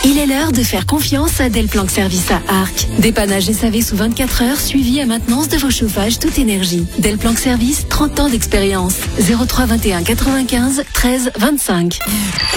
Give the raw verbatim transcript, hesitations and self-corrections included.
Il est l'heure de faire confiance à Delplanque Service à Arc. Dépannage S A V sous vingt-quatre heures, suivi à maintenance de vos chauffages toute énergie. Delplanque Service, trente ans d'expérience. zéro trois vingt et un quatre-vingt-quinze treize vingt-cinq.